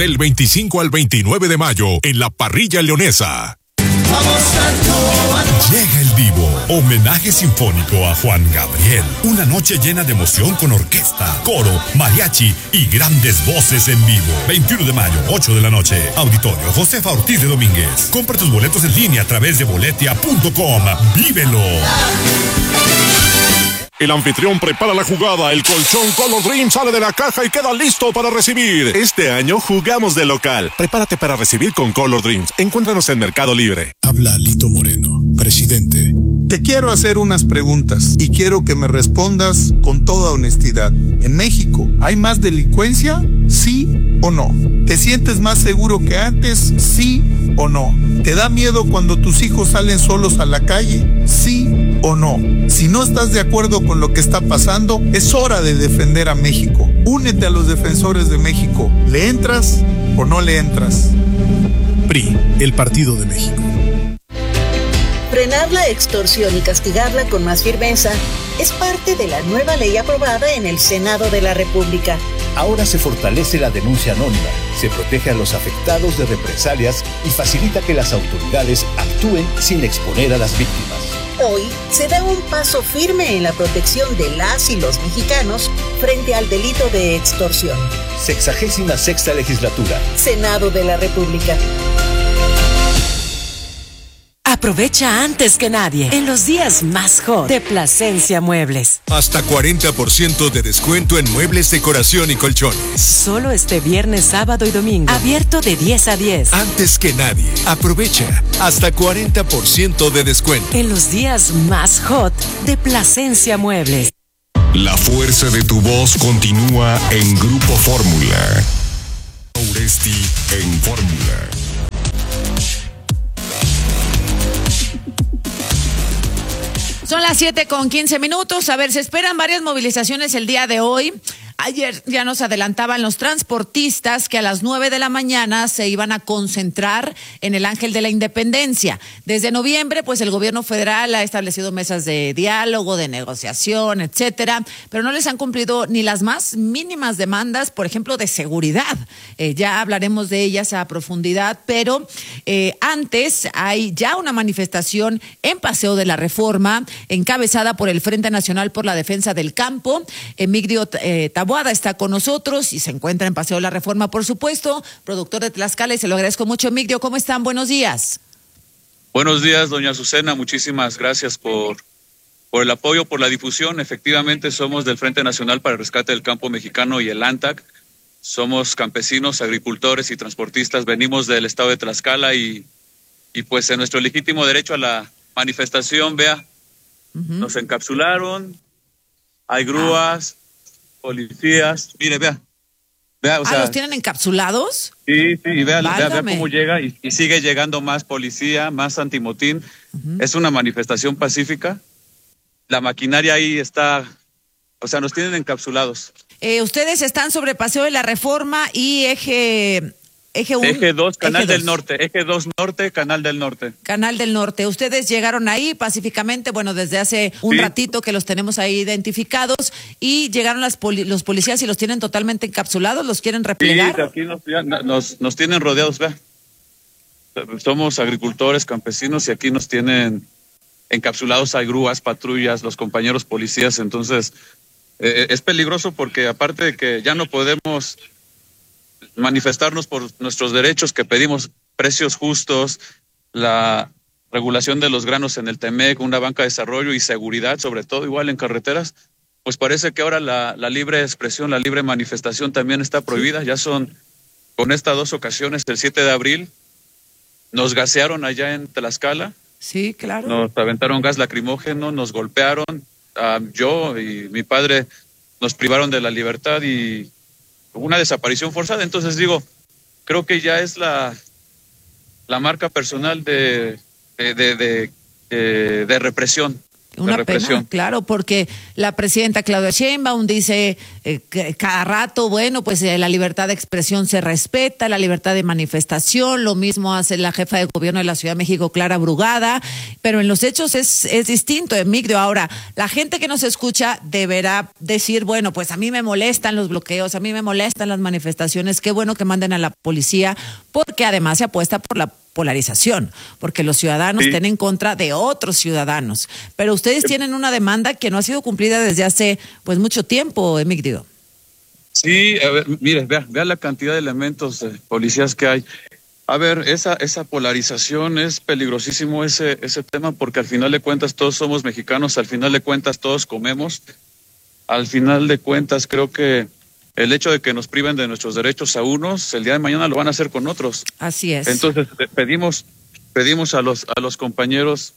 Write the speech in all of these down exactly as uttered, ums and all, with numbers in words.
del veinticinco al veintinueve de mayo en la Parrilla Leonesa. Llega el Divo, homenaje sinfónico a Juan Gabriel. Una noche llena de emoción con orquesta, coro, mariachi y grandes voces en vivo. veintiuno de mayo, ocho de la noche. Auditorio Josefa Ortiz de Domínguez. Compra tus boletos en línea a través de boletia punto com. ¡Vívelo! El anfitrión prepara la jugada, el colchón Color Dream sale de la caja y queda listo para recibir. Este año jugamos de local. Prepárate para recibir con Color Dreams. Encuéntranos en Mercado Libre. Habla Lito Moreno, presidente. Te quiero hacer unas preguntas y quiero que me respondas con toda honestidad. ¿En México hay más delincuencia? ¿Sí o no? ¿Te sientes más seguro que antes? ¿Sí o no? ¿Te da miedo cuando tus hijos salen solos a la calle? ¿Sí o no? Si no estás de acuerdo con lo que está pasando, es hora de defender a México. Únete a los defensores de México. ¿Le entras o no le entras? P R I, el Partido de México. Frenar la extorsión y castigarla con más firmeza es parte de la nueva ley aprobada en el Senado de la República. Ahora se fortalece la denuncia anónima, se protege a los afectados de represalias y facilita que las autoridades actúen sin exponer a las víctimas. Hoy se da un paso firme en la protección de las y los mexicanos frente al delito de extorsión. Sexagésima sexta legislatura. Senado de la República. Aprovecha antes que nadie en los días más hot de Plasencia Muebles. Hasta cuarenta por ciento de descuento en muebles, decoración y colchones. Solo este viernes, sábado y domingo. Abierto de diez a diez. Antes que nadie, aprovecha hasta cuarenta por ciento de descuento. En los días más hot de Plasencia Muebles. La fuerza de tu voz continúa en Grupo Fórmula. Uresti en Fórmula. Son las siete con quince minutos. A ver, se esperan varias movilizaciones el día de hoy. Ayer ya nos adelantaban los transportistas que a las nueve de la mañana se iban a concentrar en el Ángel de la Independencia. Desde noviembre, pues el gobierno federal ha establecido mesas de diálogo, de negociación, etcétera, pero no les han cumplido ni las más mínimas demandas, por ejemplo, de seguridad. Eh, ya hablaremos de ellas a profundidad, pero eh, antes hay ya una manifestación en Paseo de la Reforma, encabezada por el Frente Nacional por la Defensa del Campo. Emigdio eh, Taboada está con nosotros y se encuentra en Paseo de la Reforma, por supuesto, productor de Tlaxcala, y se lo agradezco mucho. Emigdio, ¿cómo están? Buenos días. Buenos días, doña Azucena, muchísimas gracias por, por el apoyo, por la difusión. Efectivamente, somos del Frente Nacional para el Rescate del Campo Mexicano y el ANTAC. Somos campesinos, agricultores y transportistas, venimos del estado de Tlaxcala y, y pues en nuestro legítimo derecho a la manifestación, vea, uh-huh. Nos encapsularon, hay grúas, ah. policías, mire, vea. vea o ah, sea, ¿los tienen encapsulados? Sí, sí, y vea, vea, vea cómo llega y, y sigue llegando más policía, más antimotín. Uh-huh. Es una manifestación pacífica. La maquinaria ahí está, o sea, nos tienen encapsulados. Eh, ustedes están sobre Paseo de la Reforma y eje... Eje uno, Eje dos, Canal Eje del dos. Norte, Eje dos Norte, Canal del Norte. Canal del Norte. Ustedes llegaron ahí pacíficamente, bueno, desde hace un sí. ratito que los tenemos ahí identificados, y llegaron las poli- los policías y los tienen totalmente encapsulados, los quieren replegar. Sí, aquí nos, nos, nos tienen rodeados, vea. Somos agricultores, campesinos, y aquí nos tienen encapsulados, hay grúas, patrullas, los compañeros policías, entonces eh, es peligroso porque aparte de que ya no podemos manifestarnos por nuestros derechos que pedimos, precios justos, la regulación de los granos en el Temec, una banca de desarrollo y seguridad, sobre todo igual en carreteras, pues parece que ahora la, la libre expresión, la libre manifestación también está prohibida. Ya son, con estas dos ocasiones, el siete de abril, nos gasearon allá en Tlaxcala. Sí, claro. Nos aventaron gas lacrimógeno, nos golpearon, uh, yo y mi padre nos privaron de la libertad y una desaparición forzada. Entonces digo, creo que ya es la la marca personal de de, de, de, de, de represión. Una represión. pena, claro, porque la presidenta Claudia Sheinbaum dice eh, que cada rato, bueno, pues eh, la libertad de expresión se respeta, la libertad de manifestación, lo mismo hace la jefa de gobierno de la Ciudad de México, Clara Brugada, pero en los hechos es, es distinto, Emigdio. Ahora, la gente que nos escucha deberá decir, bueno, pues a mí me molestan los bloqueos, a mí me molestan las manifestaciones, qué bueno que manden a la policía, porque además se apuesta por la polarización, porque los ciudadanos Sí. están en contra de otros ciudadanos. Pero ustedes tienen una demanda que no ha sido cumplida desde hace pues mucho tiempo, Emigdio. Sí, a ver, mire, vea, vea la cantidad de elementos de policías que hay. A ver, esa, esa polarización es peligrosísimo ese, ese tema, porque al final de cuentas todos somos mexicanos, al final de cuentas todos comemos, al final de cuentas creo que el hecho de que nos priven de nuestros derechos a unos, el día de mañana lo van a hacer con otros. Así es. Entonces pedimos, pedimos a los, a los compañeros,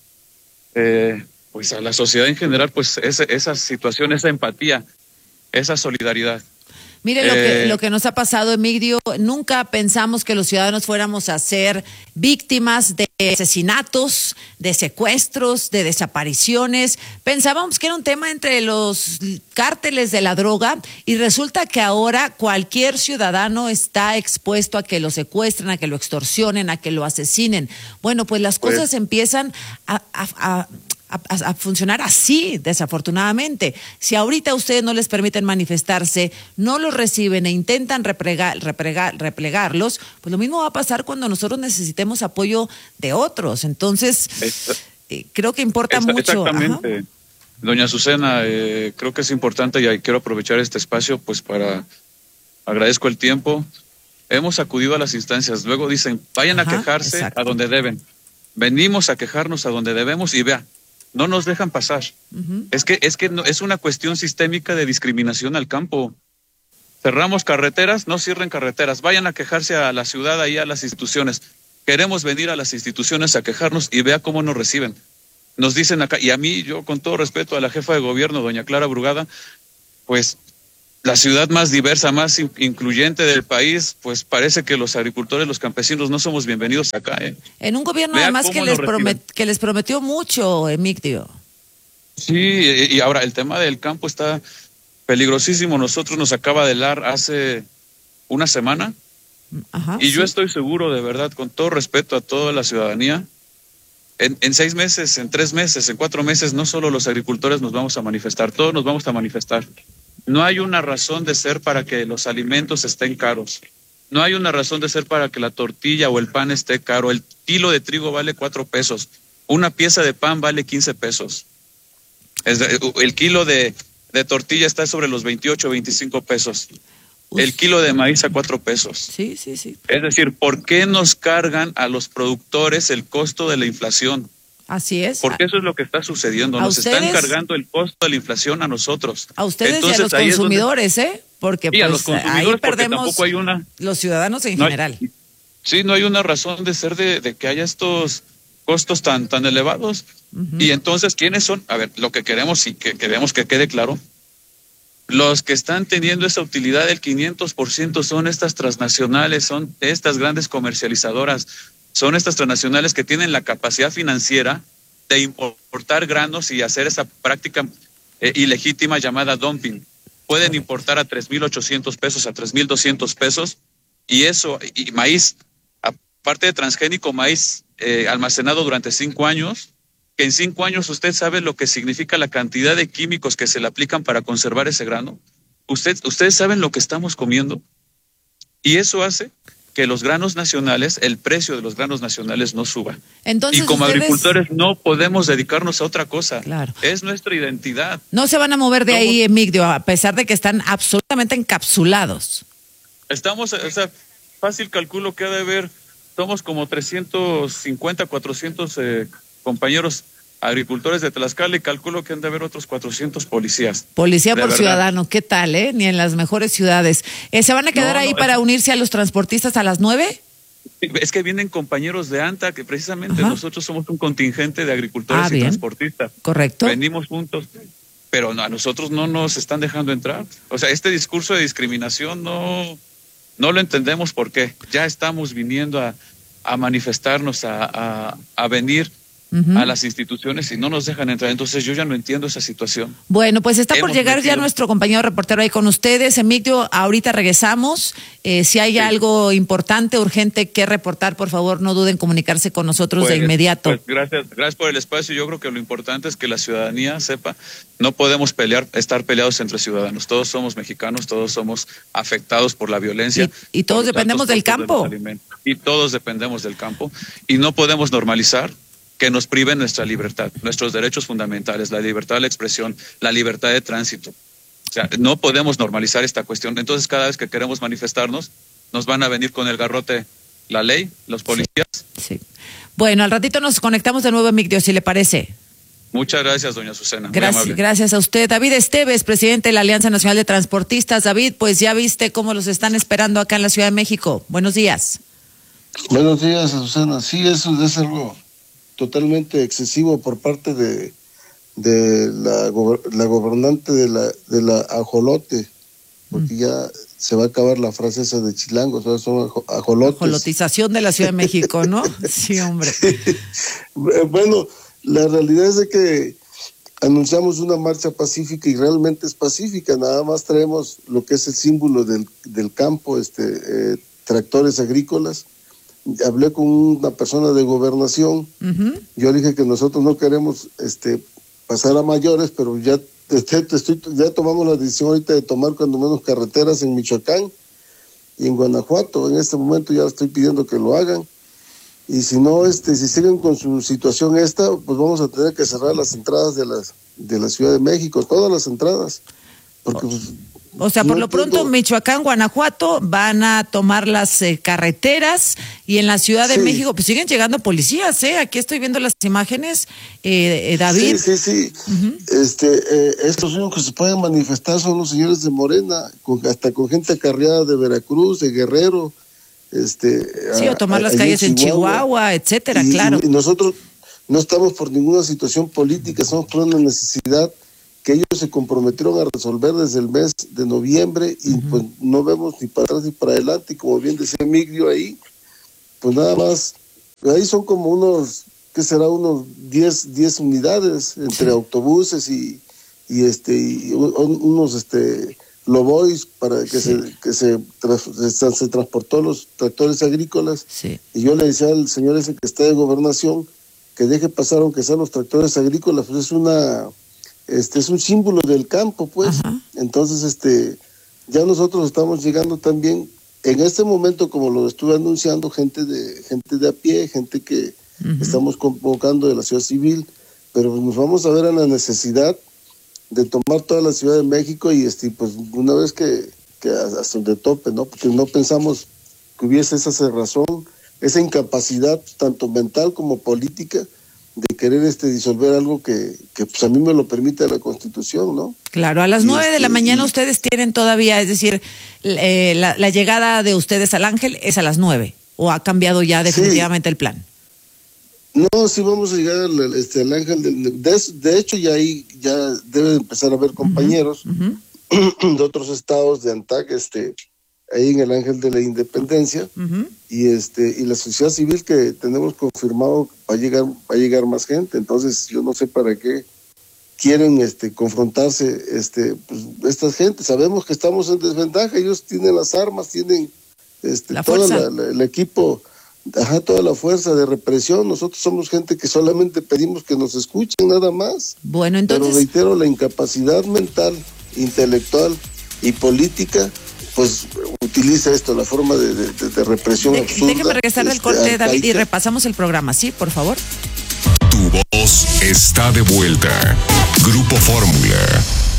eh, pues a la sociedad en general, pues ese, esa situación, esa empatía, esa solidaridad. Mire lo, que, Eh, lo que nos ha pasado, Emigdio. Nunca pensamos que los ciudadanos fuéramos a ser víctimas de asesinatos, de secuestros, de desapariciones. Pensábamos que era un tema entre los cárteles de la droga y resulta que ahora cualquier ciudadano está expuesto a que lo secuestren, a que lo extorsionen, a que lo asesinen. Bueno, pues las Pues- cosas empiezan a... a, a A, a funcionar así, desafortunadamente. Si ahorita a ustedes no les permiten manifestarse, no los reciben e intentan replegar, replegar, replegarlos, pues lo mismo va a pasar cuando nosotros necesitemos apoyo de otros. Entonces, Esta- eh, creo que importa Exa- mucho. Exactamente. Ajá. Doña Azucena, eh, creo que es importante y quiero aprovechar este espacio pues para, agradezco el tiempo. Hemos acudido a las instancias, luego dicen, vayan Ajá, a quejarse exacto. a donde deben. Venimos a quejarnos a donde debemos y vea, no nos dejan pasar. Ujú. Es que, es que no, es una cuestión sistémica de discriminación al campo. Cerramos carreteras, no cierren carreteras, vayan a quejarse a la ciudad, ahí a las instituciones. Queremos venir a las instituciones a quejarnos y vea cómo nos reciben. Nos dicen acá, y a mí, yo con todo respeto a la jefa de gobierno, doña Clara Brugada, pues la ciudad más diversa, más in- incluyente del país, pues parece que los agricultores, los campesinos no somos bienvenidos acá, ¿eh? En un gobierno Vea además cómo que nos les, reciben. promet, que les prometió mucho, Emigdio. Sí, y y ahora el tema del campo está peligrosísimo. Nosotros nos acaba de dar hace una semana Ajá, y yo sí. estoy seguro, de verdad, con todo respeto a toda la ciudadanía, en, en seis meses, en tres meses, en cuatro meses, no solo los agricultores nos vamos a manifestar, todos nos vamos a manifestar. No hay una razón de ser para que los alimentos estén caros. No hay una razón de ser para que la tortilla o el pan esté caro. El kilo de trigo vale cuatro pesos. Una pieza de pan vale quince pesos. Es de- el kilo de, de tortilla está sobre los veintiocho, veinticinco pesos. El kilo de maíz a cuatro pesos. Sí, sí, sí. Es decir, ¿por qué nos cargan a los productores el costo de la inflación? Así es. Porque eso es lo que está sucediendo. ¿A Nos están ustedes? cargando el costo de la inflación a nosotros. A ustedes Entonces, y a los ahí es donde- consumidores, ¿eh? Porque Sí, a pues, los consumidores, ahí porque perdemos tampoco hay una- los ciudadanos en No hay- general. Sí, no hay una razón de ser de, de que haya estos costos tan, tan elevados. Ujú. Y entonces, ¿quiénes son? A ver, lo que queremos y que queremos que quede claro, los que están teniendo esa utilidad del quinientos por ciento son estas transnacionales, son estas grandes comercializadoras, son estas transnacionales que tienen la capacidad financiera de importar granos y hacer esa práctica eh, ilegítima llamada dumping. Pueden importar a tres mil ochocientos pesos, a tres mil doscientos pesos, y eso, y maíz, aparte de transgénico, maíz eh, almacenado durante cinco años, que en cinco años usted sabe lo que significa la cantidad de químicos que se le aplican para conservar ese grano. Usted, ustedes saben lo que estamos comiendo, y eso hace que los granos nacionales, el precio de los granos nacionales no suba. Entonces, y como ustedes agricultores no podemos dedicarnos a otra cosa. Claro. Es nuestra identidad. no se van a mover de Somos- ahí, Emigdio, a pesar de que están absolutamente encapsulados. Estamos, o sea, fácil calculo que ha de haber, somos como trescientos cincuenta, cuatrocientos eh, compañeros agricultores de Tlaxcala y calculo que han de haber otros cuatrocientos policías. Policía De por verdad. ciudadano, ¿qué tal, eh? Ni en las mejores ciudades. Eh, ¿Se van a quedar No, ahí no, para es- unirse a los transportistas a las nueve? Es que vienen compañeros de ANTA, que precisamente Ajá. nosotros somos un contingente de agricultores Ah, y bien. transportistas. Correcto. Venimos juntos, pero no, a nosotros no nos están dejando entrar. O sea, este discurso de discriminación no, no lo entendemos por qué. Ya estamos viniendo a, a manifestarnos, a, a, a venir uh-huh. a las instituciones y no nos dejan entrar. Entonces yo ya no entiendo esa situación. Bueno, pues está Hemos por llegar metido... ya nuestro compañero reportero ahí con ustedes. Emilio, ahorita regresamos. Eh, si hay sí. algo importante, urgente que reportar, por favor, no duden en comunicarse con nosotros pues, de inmediato. Pues gracias, gracias por el espacio. Yo creo que lo importante es que la ciudadanía sepa, no podemos pelear, estar peleados entre ciudadanos. Todos somos mexicanos, todos somos afectados por la violencia. Y, y todos dependemos del campo. Y todos dependemos del campo. Y no podemos normalizar que nos priven nuestra libertad, nuestros derechos fundamentales, la libertad de la expresión, la libertad de tránsito. O sea, no podemos normalizar esta cuestión. Entonces, cada vez que queremos manifestarnos, nos van a venir con el garrote la ley, los policías. Sí. sí. Bueno, al ratito nos conectamos de nuevo, Emilio, si le parece. Muchas gracias, doña Susana. Gracias, gracias a usted. David Esteves, presidente de la Alianza Nacional de Transportistas. David, pues ya viste cómo los están esperando acá en la Ciudad de México. Buenos días. Buenos días, Susana. Sí, eso es algo totalmente excesivo por parte de de la, la gobernante de la de la ajolote, porque mm. ya se va a acabar la frase esa de chilangos, ahora son ajolotes. Ajolotización de la Ciudad de México, ¿no? Sí, hombre. Bueno, la realidad es de que anunciamos una marcha pacífica y realmente es pacífica, nada más traemos lo que es el símbolo del, del campo, este eh, tractores agrícolas. Hablé con una persona de gobernación, uh-huh. yo le dije que nosotros no queremos este pasar a mayores, pero ya te, te estoy, ya tomamos la decisión ahorita de tomar cuando menos carreteras en Michoacán y en Guanajuato. En este momento ya estoy pidiendo que lo hagan, y si no, este, si siguen con su situación esta, pues vamos a tener que cerrar las entradas de las de la Ciudad de México, todas las entradas, porque pues, o sea, por no lo pronto, entiendo. Michoacán, Guanajuato van a tomar las eh, carreteras, y en la Ciudad de sí. México pues siguen llegando policías, ¿eh? Aquí estoy viendo las imágenes, eh, eh, David. Sí, sí, sí. Uh-huh. Este, eh, estos únicos que se pueden manifestar son los señores de Morena, con, hasta con gente acarreada de Veracruz, de Guerrero. Este, sí, a, o tomar las a, calles en Chihuahua, Chihuahua etcétera, y, claro. Y nosotros no estamos por ninguna situación política, estamos por una necesidad que ellos se comprometieron a resolver desde el mes de noviembre, y uh-huh. pues no vemos ni para atrás ni para adelante, y como bien decía Emilio ahí, pues nada más, ahí son como unos, ¿qué será? Unos diez unidades entre sí. autobuses y, y este y unos este lobois para que sí. se que se, tras, se, se transportó los tractores agrícolas, sí. y yo le decía al señor ese que está de gobernación que deje pasar aunque sean los tractores agrícolas, pues es una Este es un símbolo del campo, pues. Ajá. Entonces, este, ya nosotros estamos llegando también, en este momento, como lo estuve anunciando, gente de gente de a pie, gente que uh-huh. estamos convocando de la sociedad civil, pero nos vamos a ver a la necesidad de tomar toda la Ciudad de México, y este, pues una vez que, que hasta donde tope, ¿no? Porque no pensamos que hubiese esa cerrazón, esa incapacidad, tanto mental como política, de querer este disolver algo que, que pues a mí me lo permite la Constitución, ¿no? Claro, a las nueve este, de la mañana y... ustedes tienen todavía, es decir, eh, la, la llegada de ustedes al Ángel es a las nueve, ¿o ha cambiado ya definitivamente sí. el plan? No, sí vamos a llegar al, este, al Ángel, de, de, de hecho ya ahí ya debe empezar a haber compañeros uh-huh. Uh-huh. de otros estados de ANTAC, este, ahí en el Ángel de la Independencia, uh-huh. y este y la sociedad civil que tenemos confirmado va a llegar va a llegar más gente. Entonces yo no sé para qué quieren este confrontarse este pues esta gente. Sabemos que estamos en desventaja, ellos tienen las armas, tienen este la todo la, la, el equipo, ajá, toda la fuerza de represión. Nosotros somos gente que solamente pedimos que nos escuchen, nada más. Bueno, entonces, pero reitero, la incapacidad mental, intelectual y política pues utiliza esto, la forma de, de, de represión de, absurda. Déjeme regresar del corte, arcaica. David, y repasamos el programa, ¿sí? Por favor. Tu voz está de vuelta. Grupo Fórmula.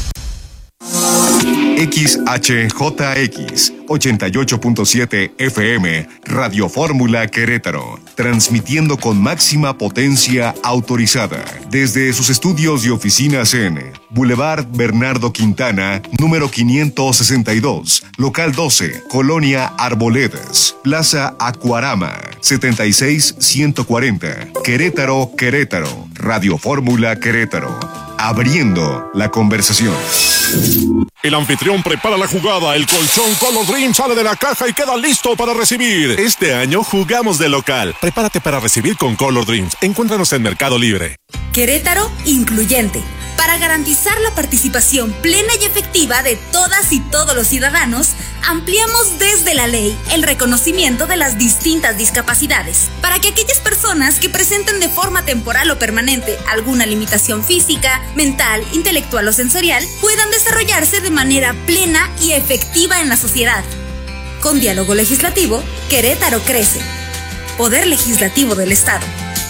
X H J X ochenta y ocho punto siete F M, Radio Fórmula Querétaro, transmitiendo con máxima potencia autorizada desde sus estudios y oficinas en Boulevard Bernardo Quintana, número quinientos sesenta y dos, local doce, Colonia Arboledas, Plaza Acuarama, setenta y seis ciento cuarenta, Querétaro, Querétaro, Radio Fórmula Querétaro. abriendo la conversación. El anfitrión prepara la jugada, el colchón Color Dream sale de la caja y queda listo para recibir. Este año jugamos de local. Prepárate para recibir con Color Dreams. Encuéntranos en Mercado Libre. Querétaro incluyente. Para garantizar la participación plena y efectiva de todas y todos los ciudadanos, ampliamos desde la ley el reconocimiento de las distintas discapacidades, para que aquellas personas que presenten de forma temporal o permanente alguna limitación física, mental, intelectual o sensorial puedan desarrollarse de manera plena y efectiva en la sociedad. Con diálogo legislativo, Querétaro crece. Poder Legislativo del Estado.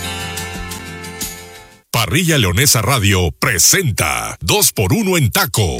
Parrilla Leonesa Radio presenta dos por uno en taco.